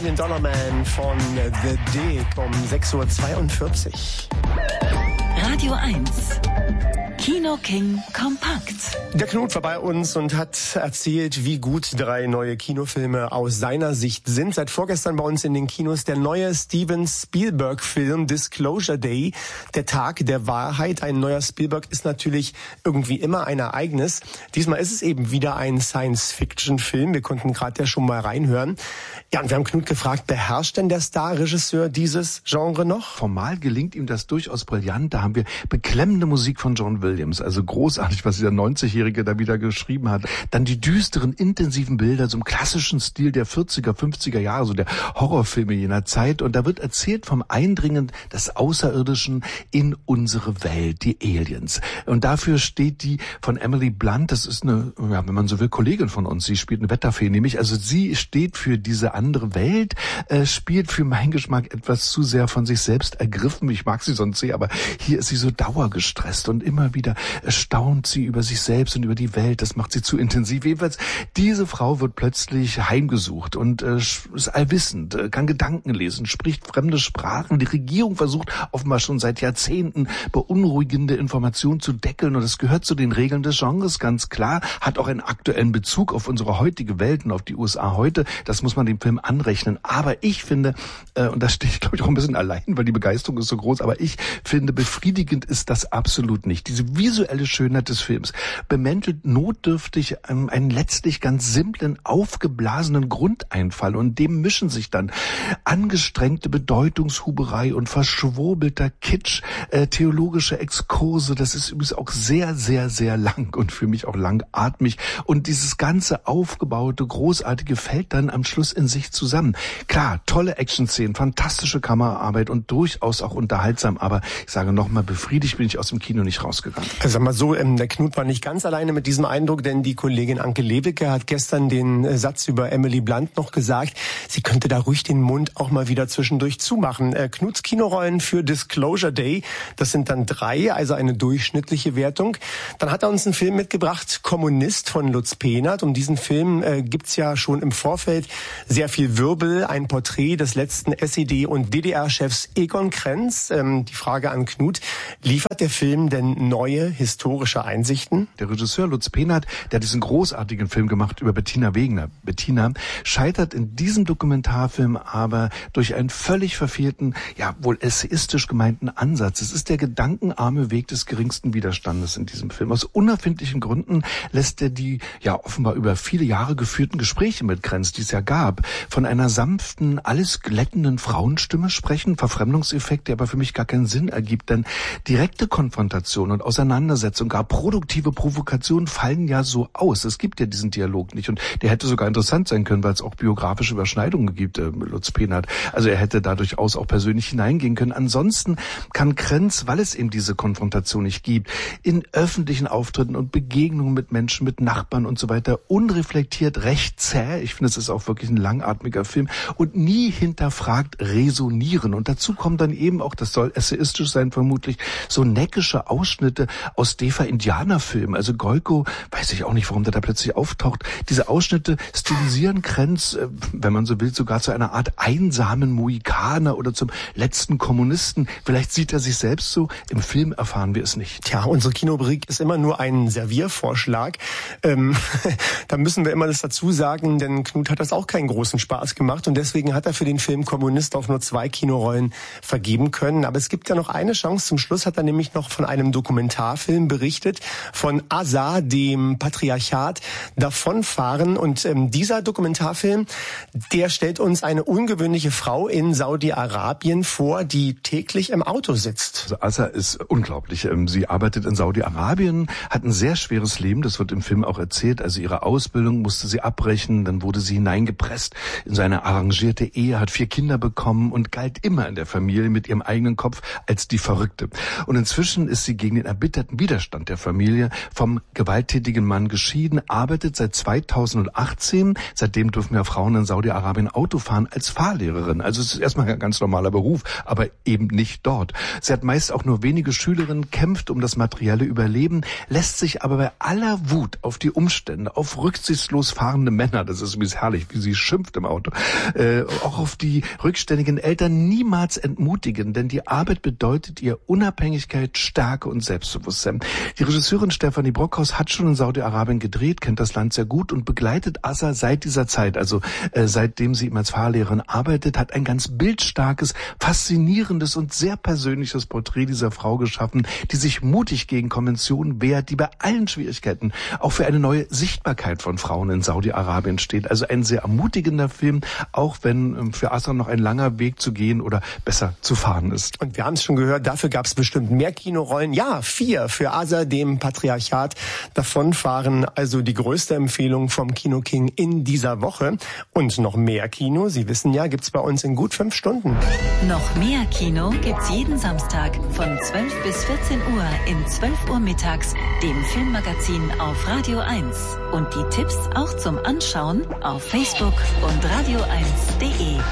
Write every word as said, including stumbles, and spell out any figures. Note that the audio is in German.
Million Dollar Man von The Dick um sechs Uhr zweiundvierzig. Radio eins. Kino King kompakt. Der Knut war bei uns und hat erzählt, wie gut drei neue Kinofilme aus seiner Sicht sind. Seit vorgestern bei uns in den Kinos der neue Steven Spielberg-Film Disclosure Day, der Tag der Wahrheit. Ein neuer Spielberg ist natürlich irgendwie immer ein Ereignis. Diesmal ist es eben wieder ein Science-Fiction-Film. Wir konnten gerade ja schon mal reinhören. Ja, und wir haben Knut gefragt, beherrscht denn der Star-Regisseur dieses Genre noch? Formal gelingt ihm das durchaus brillant. Da haben wir beklemmende Musik von John Williams. Also großartig, was dieser neunzigjährige da wieder geschrieben hat. Dann die düsteren, intensiven Bilder, so im klassischen Stil der vierziger, fünfziger Jahre, so der Horrorfilme jener Zeit. Und da wird erzählt vom Eindringen des Außerirdischen in unsere Welt, die Aliens. Und dafür steht die von Emily Blunt, das ist eine, ja, wenn man so will, Kollegin von uns. Sie spielt eine Wetterfee, nämlich, also sie steht für diese andere Welt, äh, spielt für meinen Geschmack etwas zu sehr von sich selbst ergriffen. Ich mag sie sonst sehr, aber hier ist sie so dauergestresst und immer wieder staunt sie über sich selbst und über die Welt. Das macht sie zu intensiv. Jedenfalls, diese Frau wird plötzlich heimgesucht und äh, ist allwissend, äh, kann Gedanken lesen, spricht fremde Sprachen. Die Regierung versucht offenbar schon seit Jahrzehnten beunruhigende Informationen zu deckeln und das gehört zu den Regeln des Genres, ganz klar. Hat auch einen aktuellen Bezug auf unsere heutige Welt und auf die U S A heute. Das muss man dem Film anrechnen. Aber ich finde, äh, und da stehe ich glaube ich auch ein bisschen allein, weil die Begeisterung ist so groß, aber ich finde, befriedigend ist das absolut nicht. Diese visuelle Schönheit des Films bemäntelt notdürftig ähm, einen letztlich ganz simplen, aufgeblasenen Grundeinfall und dem mischen sich dann angestrengte Bedeutungshuberei und verschwurbelter Kitsch, äh, theologische Exkurse. Das ist übrigens auch sehr, sehr, sehr lang und für mich auch langatmig und dieses ganze aufgebaute, großartige fällt dann am Schluss in sich zusammen. Klar, tolle Action-Szenen, fantastische Kameraarbeit und durchaus auch unterhaltsam, aber ich sage nochmal, befriedigt bin ich aus dem Kino nicht rausgegangen. Also sag mal so, ähm, der Knut war nicht ganz alleine mit diesem Eindruck, denn die Kollegin Anke Lewicke hat gestern den äh, Satz über Emily Blunt noch gesagt, sie könnte da ruhig den Mund auch mal wieder zwischendurch zumachen. Äh, Knuts Kinorollen für Disclosure Day, das sind dann drei, also eine durchschnittliche Wertung. Dann hat er uns einen Film mitgebracht, Kommunist von Lutz Pehnert. Um diesen Film äh, gibt's ja schon im Vorfeld sehr viel Wirbel, ein Porträt des letzten S E D- und D D R-Chefs Egon Krenz. Ähm, die Frage an Knut, liefert der Film denn neue historische Einsichten? Der Regisseur Lutz Pehnert, der hat diesen großartigen Film gemacht über Bettina Wegner. Bettina scheitert in diesem Dokumentarfilm aber durch einen völlig verfehlten, ja wohl essayistisch gemeinten Ansatz. Es ist der gedankenarme Weg des geringsten Widerstandes in diesem Film. Aus unerfindlichen Gründen lässt er die ja offenbar über viele Jahre geführten Gespräche mit Krenz, die es ja gab, von einer sanften, alles glättenden Frauenstimme sprechen. Verfremdungseffekt, der aber für mich gar keinen Sinn ergibt, denn direkte Konfrontation und Auseinandersetzung, gar produktive Provokation fallen ja so aus. Es gibt ja diesen Dialog nicht und der hätte sogar interessant sein können, weil es auch biografische Überschneidungen gibt, äh, Lutz Pehnert. Also er hätte da durchaus auch persönlich hineingehen können. Ansonsten kann Krenz, weil es eben diese Konfrontation nicht gibt, in öffentlichen Auftritten und Begegnungen mit Menschen, mit Nachbarn und so weiter unreflektiert, recht zäh, ich finde, es ist auch wirklich ein langatmiger Film und nie hinterfragt resonieren. Und dazu kommen dann eben auch, das soll essayistisch sein vermutlich, so neckische Ausschnitte aus Defa-Indianer-Filmen. Also Goiko, weiß ich auch nicht, warum der da plötzlich auftaucht. Diese Ausschnitte stilisieren Krenz, wenn man so will, sogar zu einer Art einsamen Mohikaner oder zum letzten Kommunisten. Vielleicht sieht er sich selbst so. Im Film erfahren wir es nicht. Tja, unsere Kinobrik ist immer nur ein Serviervorschlag. Ähm, da müssen wir immer das dazu sagen, denn Knut hat das auch keinen großen Spaß gemacht und deswegen hat er für den Film Kommunist auch nur zwei Kinorollen vergeben können. Aber es gibt ja noch eine Chance. Zum Schluss hat er nämlich noch von einem Dokumentarfilm berichtet, von Asa, dem Patriarchat davonfahren. Und ähm, dieser Dokumentarfilm, der stellt uns eine ungewöhnliche Frau in Saudi-Arabien vor, die täglich im Auto sitzt. Also Asa ist unglaublich. Sie arbeitet in Saudi-Arabien, hat ein sehr schweres Leben, das wird im Film auch erzählt. Also ihre Ausbildung musste sie abbrechen, dann wurde sie hineingepresst in so eine arrangierte Ehe, hat vier Kinder bekommen und galt immer in der Familie mit ihrem eigenen Kopf als die Verrückte. Und inzwischen ist sie gegen den erbitterten Widerstand der Familie vom gewalttätigen Mann geschieden, arbeitet seit zweitausendachtzehn, seitdem dürfen ja Frauen in Saudi-Arabien Auto fahren, als Fahrlehrerin. Also es ist erstmal ein ganz normaler Beruf, aber eben nicht dort. Sie hat meist auch nur wenige Schülerinnen, kämpft um das materielle Überleben, lässt sich aber bei aller Wut auf die Umstände, auf rücksichtslos fahrende Männer, das ist übrigens herrlich, wie sie schimpft im Auto, äh, auch auf die rückständigen Eltern niemals entmutigen, denn die Arbeit bedeutet ihr Unabhängigkeit, Stärke und Selbstbewusstsein. Die Regisseurin Stefanie Brockhaus hat schon in Saudi-Arabien gedreht, kennt das Land sehr gut und begleitet Assa seit dieser Zeit, also äh, seitdem sie ihm als Fahrlehrerin arbeitet, hat ein ganz bildstarkes, faszinierendes und sehr persönliches Porträt dieser Frau geschaffen, die sich mutig gegen Konventionen wehrt, die bei allen Schwierigkeiten auch für eine neue Sichtbarkeit von Frauen in Saudi-Arabien steht. Also ein sehr ermutigender Film, auch wenn ähm, für Assa noch ein langer Weg zu gehen oder besser zu fahren ist. Und wir haben es schon gehört, dafür gab es bestimmt mehr Kinorollen. Ja, vier für Assa, dem Patriarchat davonfahren. Also die größte Empfehlung vom Kino King in dieser Woche. Und noch mehr Kino, Sie wissen ja, gibt's bei uns in gut fünf Stunden. Noch mehr Kino gibt's jeden Samstag von zwölf bis vierzehn Uhr in zwölf Uhr mittags, dem Filmmagazin auf Radio eins. Und die Tipps auch zum Anschauen auf Facebook und radio eins punkt de.